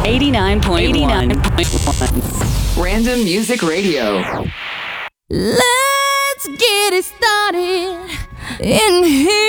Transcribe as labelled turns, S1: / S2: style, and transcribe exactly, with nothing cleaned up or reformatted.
S1: eighty-nine point one.
S2: Random Music Radio.
S3: Let's get it started in here.